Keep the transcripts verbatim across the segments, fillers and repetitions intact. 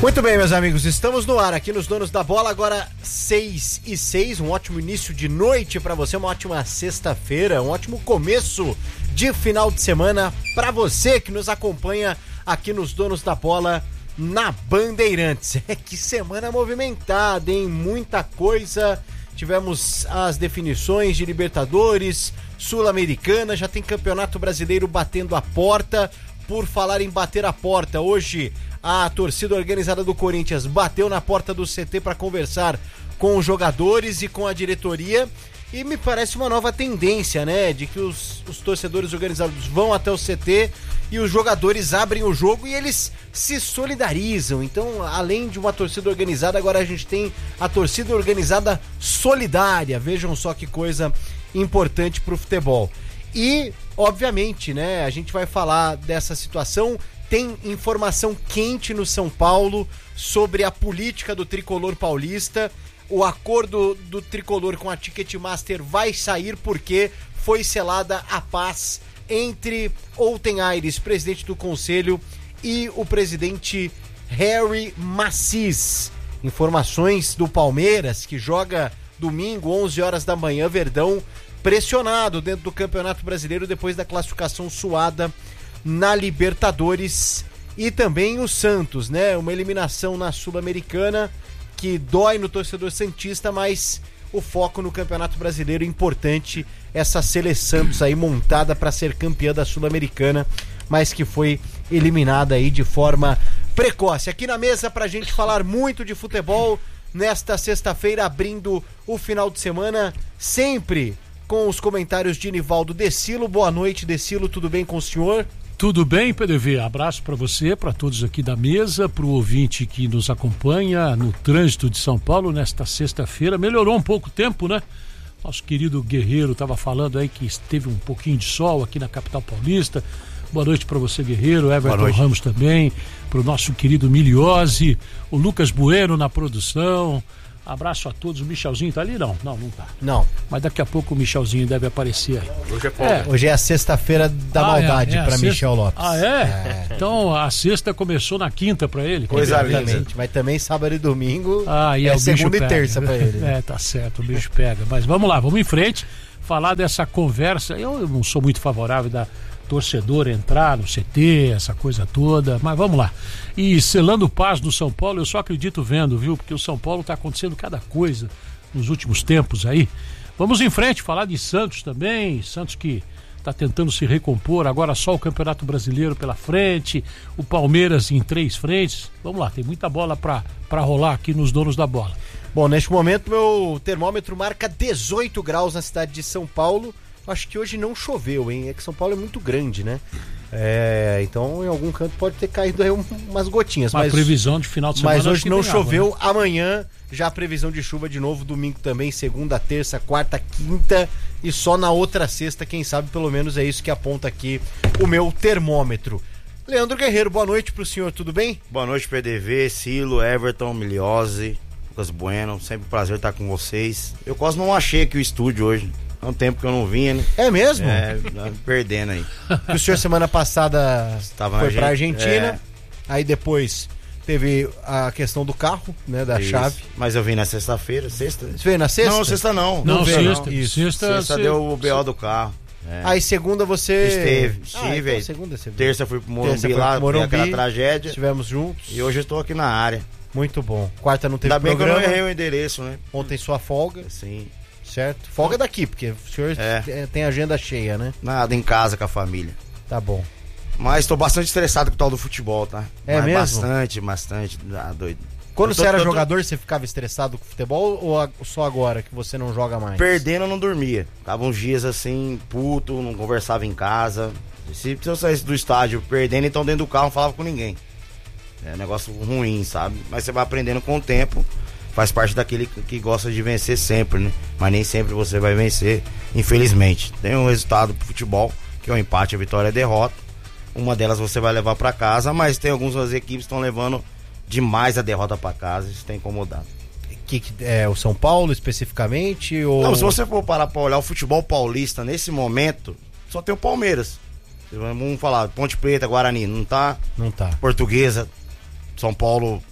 Muito bem, meus amigos, estamos no ar aqui nos Donos da Bola, agora seis e seis, um ótimo início de noite para você, uma ótima sexta-feira, um ótimo começo de final de semana para você que nos acompanha aqui nos Donos da Bola na Bandeirantes. É que semana movimentada, hein? Muita coisa. Tivemos as definições de Libertadores, Sul-Americana, já tem Campeonato Brasileiro batendo a porta. Por falar em bater a porta, hoje a torcida organizada do Corinthians bateu na porta do C T para conversar com os jogadores e com a diretoria, e me parece uma nova tendência, né, de que os, os torcedores organizados vão até o C T e os jogadores abrem o jogo e eles se solidarizam. Então, além de uma torcida organizada, agora a gente tem a torcida organizada solidária. Vejam só que coisa importante pro futebol. E, obviamente, né, a gente vai falar dessa situação. Tem informação quente no São Paulo sobre a política do tricolor paulista. O acordo do tricolor com a Ticketmaster vai sair porque foi selada a paz entre Outen Aires, presidente do conselho, e o presidente Harry Macis. Informações do Palmeiras, que joga domingo, onze horas da manhã, Verdão, pressionado dentro do Campeonato Brasileiro depois da classificação suada na Libertadores, e também o Santos, né? Uma eliminação na Sul-Americana que dói no torcedor santista, mas o foco no Campeonato Brasileiro é importante. Essa seleção Santos aí montada para ser campeã da Sul-Americana, mas que foi eliminada aí de forma precoce. Aqui na mesa pra gente falar muito de futebol nesta sexta-feira, abrindo o final de semana, sempre com os comentários de Nivaldo Decilo. Boa noite, Decilo, tudo bem com o senhor? Tudo bem, P D V, abraço para você, para todos aqui da mesa, para o ouvinte que nos acompanha no trânsito de São Paulo nesta sexta-feira. Melhorou um pouco o tempo, né? Nosso querido Guerreiro estava falando aí que teve um pouquinho de sol aqui na capital paulista. Boa noite para você, Guerreiro, Everton Ramos também, para o nosso querido Miliose, o Lucas Bueno na produção. Abraço a todos. O Michelzinho tá ali? Não, não, não tá. Não. Mas daqui a pouco o Michelzinho deve aparecer aí. Hoje é, é. Hoje é a sexta-feira da ah, maldade é, é para sexta... Michel Lopes. Ah, é? é? Então a sexta começou na quinta para ele. Exatamente. Mas também sábado e domingo ah, e é, é segunda e terça para ele. É, tá certo, o bicho pega. Mas vamos lá, vamos em frente. Falar dessa conversa. Eu não sou muito favorável da torcedor entrar no C T, essa coisa toda, mas vamos lá. E selando paz no São Paulo, eu só acredito vendo, viu? Porque o São Paulo tá acontecendo cada coisa nos últimos tempos aí. Vamos em frente, falar de Santos também, Santos que tá tentando se recompor, agora só o Campeonato Brasileiro pela frente, o Palmeiras em três frentes. Vamos lá, tem muita bola pra, pra rolar aqui nos Donos da Bola. Bom, neste momento meu termômetro marca dezoito graus na cidade de São Paulo. Acho que hoje não choveu, hein? É que São Paulo é muito grande, né? É, então em algum canto pode ter caído aí umas gotinhas. Uma mas, previsão de final de semana. Mas hoje não choveu. Água, né? Amanhã já a previsão de chuva de novo, domingo também, segunda, terça, quarta, quinta e só na outra sexta, quem sabe, pelo menos é isso que aponta aqui o meu termômetro. Leandro Guerreiro, boa noite pro senhor, tudo bem? Boa noite, P D V, Silo, Everton, Miliose, Lucas Bueno, sempre um prazer estar com vocês. Eu quase não achei aqui o estúdio hoje. Há um tempo que eu não vinha, né? É mesmo? É, perdendo aí. O senhor semana passada Estava foi na pra Argentina, Argentina, é. Aí depois teve a questão do carro, né, da Isso. chave. Mas eu vim na sexta-feira, sexta? Você veio na sexta? Não, sexta não. Não, não veio, sexta. Não. Isso. Sexta, Sexta cê... deu o B O do carro. É. Aí segunda você... Esteve, ah, estive. então, segunda você veio. Terça fui pro Morumbi Terça lá, pro Morumbi, foi aquela tragédia. Estivemos juntos. E hoje eu estou aqui na área. Muito bom. Quarta não teve Ainda bem programa. que eu não errei o endereço, né? Ontem sua folga. Sim. Certo? Folga daqui, porque o senhor é. tem agenda cheia, né? Nada, em casa com a família. Tá bom. Mas tô bastante estressado com o tal do futebol, tá? É Mas mesmo? Bastante, bastante. Ah, doido. Quando tô, você era tô, jogador, tô... você ficava estressado com o futebol ou a, só agora que você não joga mais? Perdendo eu não dormia. Tava uns dias assim, puto, não conversava em casa. Se eu saísse do estádio perdendo, então dentro do carro não falava com ninguém. É um negócio ruim, sabe? Mas você vai aprendendo com o tempo. Faz parte daquele que gosta de vencer sempre, né? Mas nem sempre você vai vencer, infelizmente. Tem um resultado pro futebol, que é o empate, a vitória e a derrota. Uma delas você vai levar pra casa, mas tem algumas equipes que estão levando demais a derrota pra casa, isso tem incomodado. Que, que é o São Paulo especificamente? Ou... Não, se você for parar pra olhar o futebol paulista nesse momento, só tem o Palmeiras. Vamos falar, Ponte Preta, Guarani, não tá? Não tá. Portuguesa, São Paulo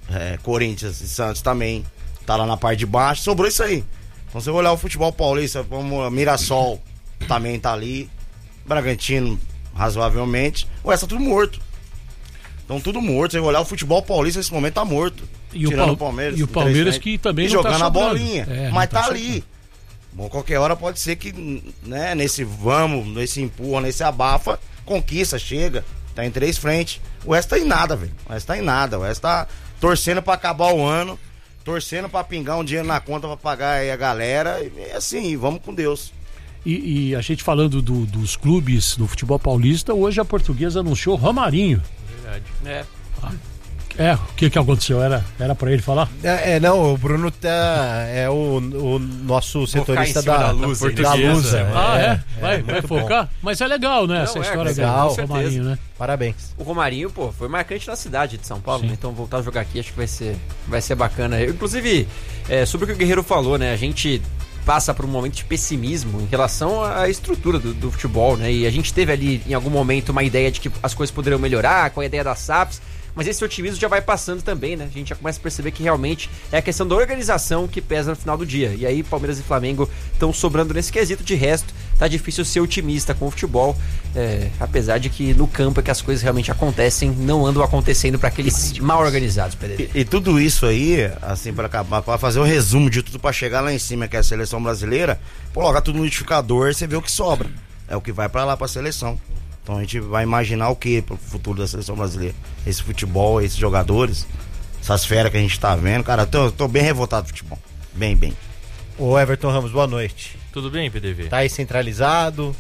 é, Corinthians e Santos também tá lá na parte de baixo, sobrou isso aí. Então você olhar o futebol paulista, como Mirassol também tá ali, Bragantino razoavelmente, o resto tá tudo morto. Então tudo morto, você olhar o futebol paulista nesse momento tá morto. E o, Pal- o Palmeiras. E o Palmeiras que também e não jogando tá a bolinha, é, mas tá, tá ali. Bom, qualquer hora pode ser que, né, nesse vamos, nesse empurra, nesse abafa, conquista, chega, tá em três frentes. O resto tá em nada, velho. O resto tá em nada. O resto tá torcendo pra acabar o ano, torcendo pra pingar um dinheiro na conta pra pagar aí a galera. E assim, vamos com Deus. E, e a gente falando do, dos clubes do futebol paulista, hoje a Portuguesa anunciou Romarinho. Verdade. É. Ah. É, o que que aconteceu? Era, era pra ele falar? É, é não, o Bruno tá, é o, o nosso setorista da, da Lusa. Da Lusa. É, ah, é? é Vai, é vai focar? Bom. Mas é legal, né? Não, essa é, história legal, do Romarinho, né? Parabéns. O Romarinho, pô, foi marcante na cidade de São Paulo, né? Então voltar a jogar aqui acho que vai ser, vai ser bacana. Eu, inclusive, é, sobre o que o Guerreiro falou, né? A gente passa por um momento de pessimismo em relação à estrutura do, do futebol, né? E a gente teve ali, em algum momento, uma ideia de que as coisas poderiam melhorar com a ideia das S A Ps, mas esse otimismo já vai passando também, né? A gente já começa a perceber que realmente é a questão da organização que pesa no final do dia. E aí Palmeiras e Flamengo estão sobrando nesse quesito. De resto, tá difícil ser otimista com o futebol, é, apesar de que no campo é que as coisas realmente acontecem, não andam acontecendo para aqueles mal organizados, Pedro. E, e tudo isso aí, assim, para acabar, para fazer o resumo de tudo, para chegar lá em cima, que é a seleção brasileira, colocar tudo no liquidificador, você vê o que sobra. É o que vai para lá, para a seleção. Então a gente vai imaginar o que pro futuro da seleção brasileira? Esse futebol, esses jogadores, essas feras que a gente tá vendo. Cara, eu tô, tô bem revoltado do futebol. Bem, bem. Ô Everton Ramos, boa noite. Tudo bem, P D V? Tá aí centralizado?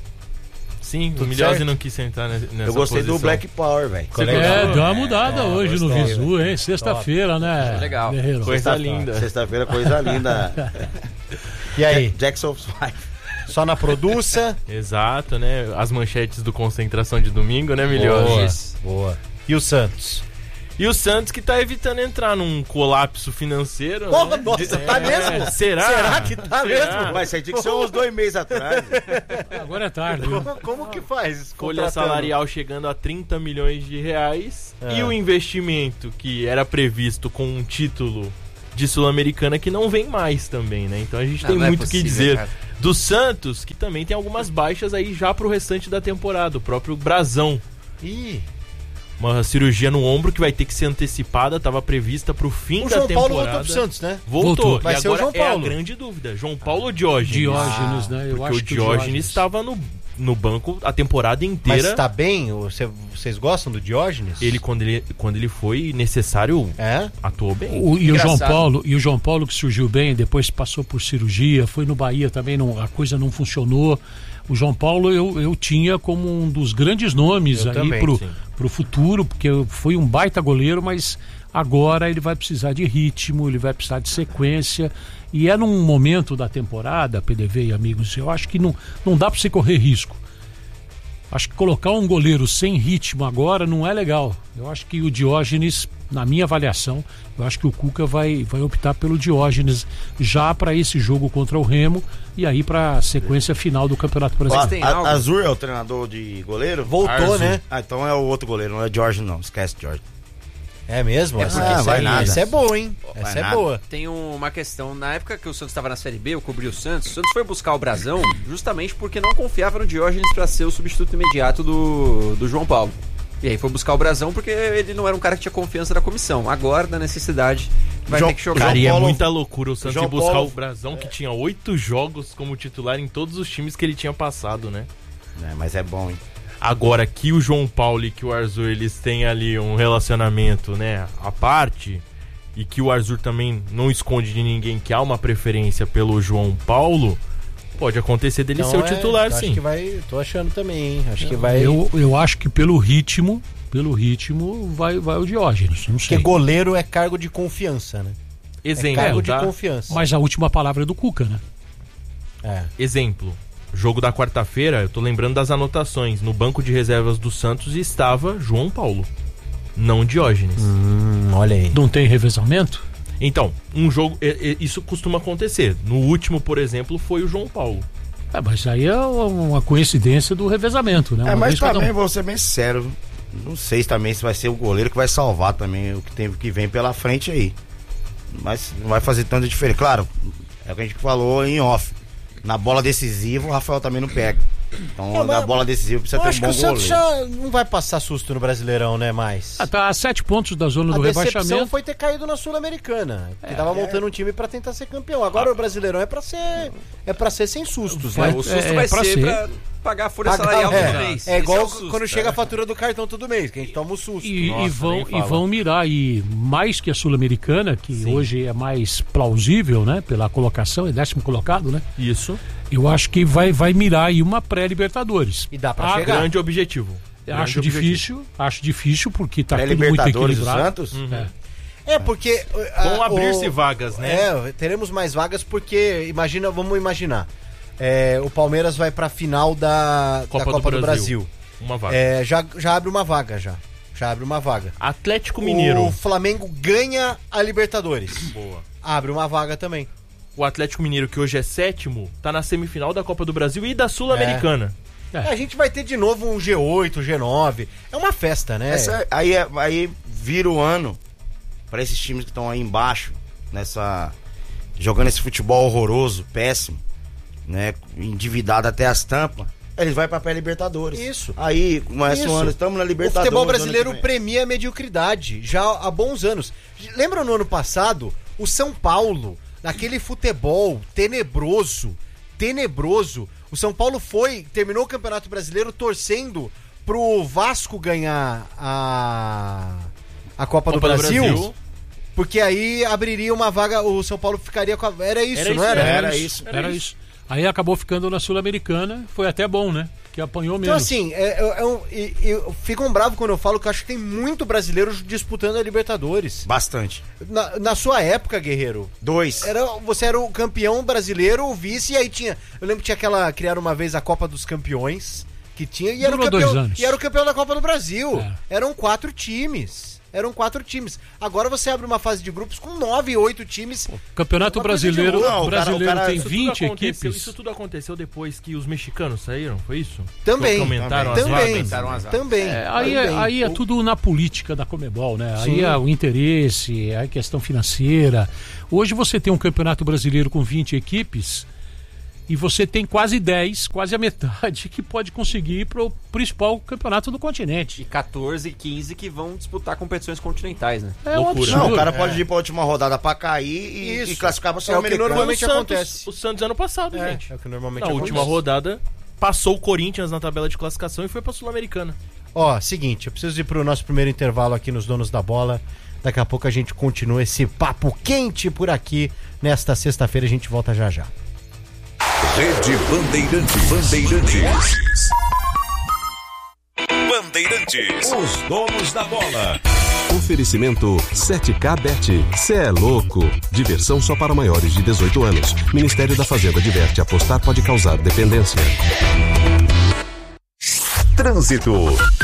Sim, Tudo o Milhose certo? não quis sentar nessa Eu gostei posição. do Black Power, velho. É, deu uma mudada É, hoje gostei, no Visu, velho. hein? Sexta-feira, né? Legal. Guerreiro? Coisa Sexta- linda. Sexta-feira, coisa linda. E aí, Jackson Five. só na produça? Exato, né? As manchetes do Concentração de domingo, né, Milhose? Boa, Isso. boa. E o Santos? E o Santos que tá evitando entrar num colapso financeiro. Porra, né? nossa, tá mesmo? Será? Será que tá mesmo? Mas isso aí tinha que ser uns dois meses atrás. Agora é tarde. Viu? Como, como que faz? Folha Contratando? salarial chegando a trinta milhões de reais. É. E o investimento que era previsto com um título de Sul-Americana que não vem mais também, né? Então a gente Não, tem não é muito o que possível, dizer. cara. Do Santos, que também tem algumas baixas aí já pro restante da temporada. O próprio Brazão. Ih, Uma cirurgia no ombro que vai ter que ser antecipada, estava prevista pro fim o da João temporada. Paulo voltou pro Santos, né? Voltou. Voltou. E Vai ser o agora João é Paulo. a grande dúvida. João Paulo ou Diógenes? Diógenes, né? Eu Porque acho o que Diógenes estava no, no banco a temporada Mas inteira. tá bem? Você- Vocês gostam do Diógenes? Ele quando, ele, quando ele foi necessário, É? atuou bem. O, e, o João Engraçado. Paulo, e o João Paulo que surgiu bem, depois passou por cirurgia, foi no Bahia também, não, a coisa não funcionou. O João Paulo eu, eu tinha como um dos grandes nomes Eu aí também, pro, sim. pro futuro, porque foi um baita goleiro, mas agora ele vai precisar de ritmo, ele vai precisar de sequência. E é num momento da temporada, P D V e amigos, eu acho que não, não dá para você correr risco. Acho que colocar um goleiro sem ritmo agora não é legal. Eu acho que o Diógenes, na minha avaliação, eu acho que o Cuca vai, vai optar pelo Diógenes já para esse jogo contra o Remo e aí para a sequência final do Campeonato Ó, Brasileiro. tem a- algo? Azur é o treinador de goleiro? Voltou, Arzu. né? Ah, então é o outro goleiro, não é Jorge não, esquece Jorge. É mesmo? É essa, porque essa, vai aí- nada. essa é boa, hein? Vai Essa é nada. boa. Tem uma questão, na época que o Santos estava na Série B, eu cobri o Santos, o Santos foi buscar o Brazão justamente porque não confiava no Diógenes para ser o substituto imediato do, do João Paulo. E aí foi buscar o Brazão porque ele não era um cara que tinha confiança da comissão. Agora, na necessidade, vai João- ter que jogar. Cara, e é Paulo- muita loucura o Santos João ir buscar Paulo- o Brazão, que tinha oito jogos como titular em todos os times que ele tinha passado, né? É, mas é bom, hein? Agora que o João Paulo e que o Arthur eles têm ali um relacionamento, né, à parte, e que o Arthur também não esconde de ninguém que há uma preferência pelo João Paulo, pode acontecer dele Então ser o é, titular, eu sim. Acho que vai, tô achando também, hein? Acho que vai. Eu, eu acho que pelo ritmo, pelo ritmo, vai, vai o Diógenes. Não Porque sei. goleiro é cargo de confiança, né? Exemplo, é cargo de tá? confiança. Mas a última palavra é do Cuca, né? É. Exemplo. Jogo da quarta-feira, eu tô lembrando das anotações. No banco de reservas do Santos estava João Paulo, não Diógenes. Hum, olha aí. Não tem revezamento? Então, um jogo. é- é- Isso costuma acontecer. No último, por exemplo, foi o João Paulo. É, mas aí é uma coincidência do revezamento, né? É, Uma mas vez cada um. também, vou ser bem sincero, Não sei também se vai ser o goleiro que vai salvar também o que, tem, que vem pela frente aí. Mas não vai fazer tanta diferença. Claro, é o que a gente falou em off. Na bola decisiva, o Rafael também não pega. Então, É, na mas- bola decisiva precisa Eu ter um acho que bom o Santos goleiro. já não vai passar susto no Brasileirão, né, mais. Ah, tá a sete pontos da zona A do decepção rebaixamento. foi ter caído na Sul-Americana, que tava montando um time pra tentar ser campeão. Agora o Brasileirão é pra ser é para ser sem sustos, Vai- né? O susto É, vai pra ser ser. pra pagar a folha Pagar- salarial é, todo mês. é igual Esse o susto, quando chega a né? fatura do cartão todo mês, que a gente toma o susto. E, Nossa, e vão, nem e fala. vão mirar aí mais que a Sul-Americana, que hoje é mais plausível, né? Pela colocação, é décimo colocado, né? Isso. Eu acho que vai, vai mirar aí uma pré-Libertadores. E dá pra Ah, chegar. Grande objetivo. Grande Acho objetivo. difícil, acho difícil porque tá É tudo muito Libertadores do equilibrado. Santos? É. É, porque... Vão a- abrir-se o- vagas, né? É, teremos mais vagas porque, imagina, vamos imaginar, é, o Palmeiras vai pra final da Copa da do Copa do, Brasil. Brasil. Uma vaga. É, já, já abre uma vaga, já. Já abre uma vaga. Atlético Mineiro. O Flamengo ganha a Libertadores. Boa. Abre uma vaga também. O Atlético Mineiro, que hoje é sétimo, tá na semifinal da Copa do Brasil e da Sul-Americana. É. É, a gente vai ter de novo um G oito, G nove. É uma festa, né? Essa, aí, é- aí vira o ano pra esses times que estão aí embaixo, nessa. Jogando esse futebol horroroso, péssimo, né? Endividado até as tampas. Eles vão pra pré-Libertadores. Isso. Aí começa Isso. o ano, estamos na O Libertadores. futebol ano que brasileiro vem. premia a mediocridade já há bons anos. Lembra no ano passado, o São Paulo, naquele futebol tenebroso, tenebroso, o São Paulo foi, terminou o Campeonato Brasileiro torcendo pro Vasco ganhar a, a Copa, do, Copa do Brasil, Brasil. porque aí abriria uma vaga, o São Paulo ficaria com a... Era isso, Era não isso, era? Era isso. Era isso. Aí acabou ficando na Sul-Americana, foi até bom, né? Que apanhou Então, menos. assim, é, é, é um, e, e eu fico bravo quando eu falo que eu acho que tem muito brasileiro disputando a Libertadores. Bastante. Na, na sua época, Guerreiro, Dois. era, você era o campeão brasileiro, o vice, e aí tinha. Eu lembro que tinha aquela. Criaram uma vez a Copa dos Campeões, que tinha. E era, o Durou campeão, dois anos. e era o campeão da Copa do Brasil. É. Eram quatro times. Eram quatro times. Agora você abre uma fase de grupos com nove, oito times. Campeonato Uma coisa de Brasileiro, louco. Não, o cara- brasileiro o cara- tem Isso tudo vinte aconteceu- equipes. Isso tudo aconteceu depois que os mexicanos saíram, foi isso? Também. Que aumentaram as Também. vagas? aumentaram as vagas. Também. É, aí, é, também. aí é O- tudo na política da Comebol, né? Sim. Aí é o interesse, é a questão financeira. Hoje você tem um campeonato brasileiro com vinte equipes e você tem quase dez, quase a metade, que pode conseguir ir para o principal campeonato do E continente. quatorze, quinze que vão disputar competições continentais, né? É um Loucura. absurdo. Não, o cara pode ir pra última rodada pra cair e, Isso. e classificar pra É o que Sul-Americana. normalmente O Santos- acontece. O Santos ano passado, É, gente. é o que normalmente Na acontece. última rodada, passou o Corinthians na tabela de classificação e foi pra Sul-Americana. Ó, seguinte, eu preciso ir pro nosso primeiro intervalo aqui nos Donos da Bola. Daqui a pouco a gente continua esse papo quente por aqui. Nesta sexta-feira a gente volta já já. Rede Bandeirantes. Bandeirantes. Bandeirantes. Os donos da bola. Oferecimento sete K Bet. Cê é louco. Diversão só para maiores de dezoito anos. Ministério da Fazenda adverte: apostar pode causar dependência. Trânsito.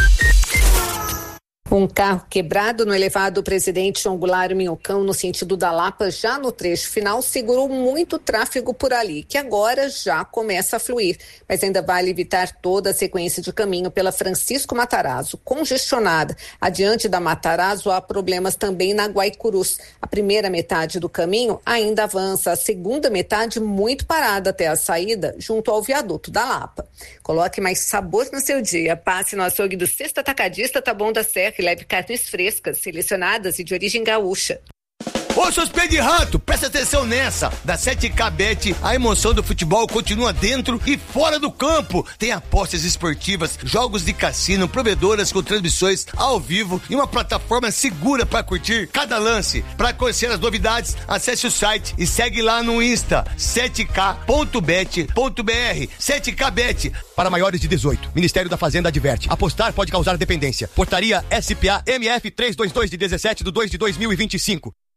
Um carro quebrado no elevado Presidente João Goulart Minhocão, no sentido da Lapa, já no trecho final, segurou muito tráfego por ali, que agora já começa a fluir. Mas ainda vale evitar toda a sequência de caminho pela Francisco Matarazzo, congestionada. Adiante da Matarazzo, há problemas também na Guaicurus. A primeira metade do caminho ainda avança, a segunda metade muito parada até a saída, junto ao viaduto da Lapa. Coloque mais sabor no seu dia. Passe no açougue do Sexta Atacadista Taboão da Serra e leve carnes frescas, selecionadas e de origem gaúcha. Ô, seus pés de rato, presta atenção nessa. Da sete K Bet, a emoção do futebol continua dentro e fora do campo. Tem apostas esportivas, jogos de cassino, provedoras com transmissões ao vivo e uma plataforma segura para curtir cada lance. Para conhecer as novidades, acesse o site e segue lá no Insta, sete K ponto bet ponto b r. sete K Bet, para maiores de dezoito. Ministério da Fazenda adverte: apostar pode causar dependência. Portaria S P A M F trezentos e vinte e dois de dezessete de dois de dois mil e vinte e cinco.